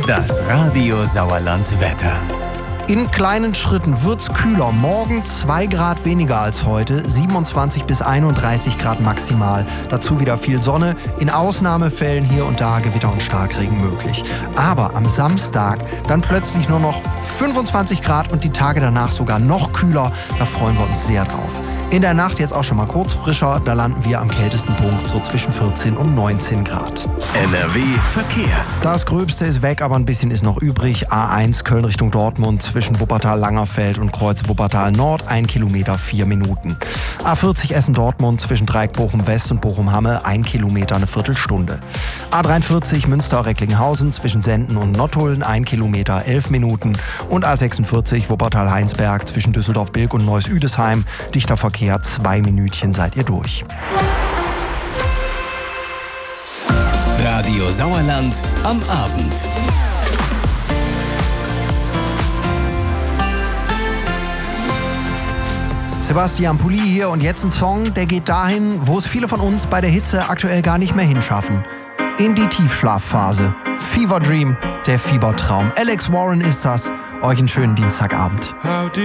Das Radio Sauerland Wetter. In kleinen Schritten wird's kühler. Morgen 2 Grad weniger als heute, 27 bis 31 Grad maximal. Dazu wieder viel Sonne, in Ausnahmefällen hier und da Gewitter und Starkregen möglich. Aber am Samstag dann plötzlich nur noch 25 Grad und die Tage danach sogar noch kühler. Da freuen wir uns sehr drauf. In der Nacht jetzt auch schon mal kurz frischer, da landen wir am kältesten Punkt so zwischen 14 und 19 Grad. NRW Verkehr. Das Gröbste ist weg, aber ein bisschen ist noch übrig. A1 Köln Richtung Dortmund zwischen Wuppertal-Langerfeld und Kreuz Wuppertal-Nord, 1 Kilometer 4 Minuten. A40 Essen-Dortmund zwischen Dreieck Bochum-West und Bochum-Hamme, 1 Kilometer eine Viertelstunde. A43 Münster-Recklinghausen zwischen Senden und Nottuln, 1 Kilometer 11 Minuten. Und A46 Wuppertal-Heinsberg zwischen Düsseldorf-Bilk und Neuss-Üdesheim, dichter Verkehr, 2 Minütchen seid ihr durch. Radio Sauerland am Abend. Sebastian Pulli hier und jetzt ein Song, der geht dahin, wo es viele von uns bei der Hitze aktuell gar nicht mehr hinschaffen. In die Tiefschlafphase. Fever Dream, der Fiebertraum. Alex Warren ist das. Euch einen schönen Dienstagabend.